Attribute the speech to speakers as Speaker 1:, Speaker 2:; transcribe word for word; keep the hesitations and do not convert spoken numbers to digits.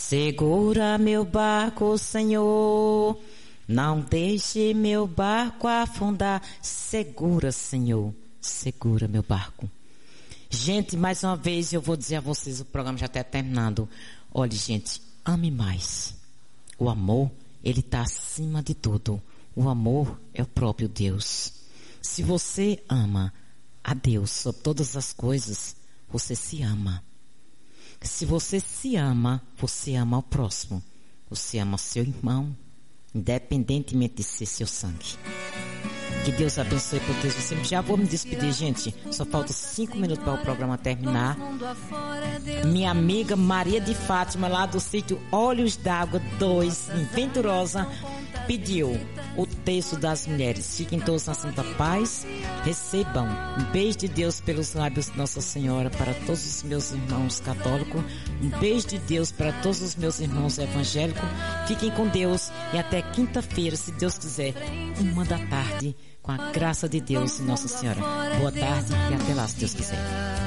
Speaker 1: Segura meu barco, Senhor, não deixe meu barco afundar. Segura, Senhor, segura meu barco. Gente, mais uma vez eu vou dizer a vocês, o programa já está terminando. Olha, gente, ame mais. O amor, ele está acima de tudo. O amor é o próprio Deus. Se você ama a Deus sobre todas as coisas, você se ama. Se você se ama, você ama o próximo. Você ama seu irmão, independentemente de ser seu sangue. Que Deus abençoe por Deus. Eu já vou me despedir, gente. Só faltam cinco minutos para o programa terminar. Minha amiga Maria de Fátima, lá do sítio Olhos d'Água dois, em Venturosa, pediu o texto das mulheres. Fiquem todos na santa paz. Recebam um beijo de Deus pelos lábios de Nossa Senhora para todos os meus irmãos católicos. Um beijo de Deus para todos os meus irmãos evangélicos. Fiquem com Deus e até quinta-feira, se Deus quiser, uma da tarde, com a graça de Deus e Nossa Senhora. Boa tarde e até lá, se Deus quiser.